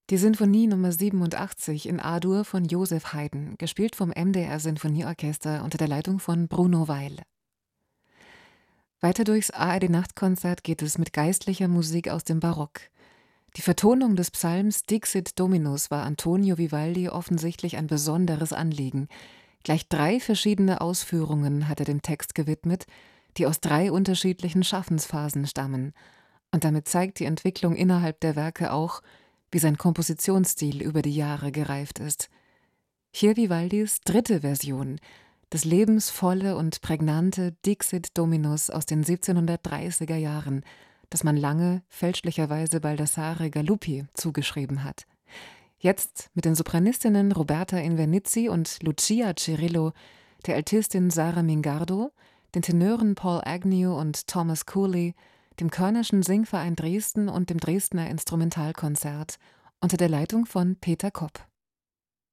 Die Sinfonie Nummer 87 in A-Dur von Joseph Haydn, gespielt vom MDR Sinfonieorchester unter der Leitung von Bruno Weil. Weiter durchs ARD-Nachtkonzert geht es mit geistlicher Musik aus dem Barock. Die Vertonung des Psalms Dixit Dominus war Antonio Vivaldi offensichtlich ein besonderes Anliegen. Gleich 3 verschiedene Ausführungen hat er dem Text gewidmet, die aus 3 unterschiedlichen Schaffensphasen stammen. Und damit zeigt die Entwicklung innerhalb der Werke auch, wie sein Kompositionsstil über die Jahre gereift ist. Hier Vivaldis 3. Version, das lebensvolle und prägnante Dixit Dominus aus den 1730er Jahren, das man lange fälschlicherweise Baldassare Galuppi zugeschrieben hat. Jetzt mit den Sopranistinnen Roberta Invernizzi und Lucia Cirillo, der Altistin Sara Mingardo, den Tenören Paul Agnew und Thomas Cooley, dem Körnerschen Singverein Dresden und dem Dresdner Instrumentalkonzert unter der Leitung von Peter Kopp.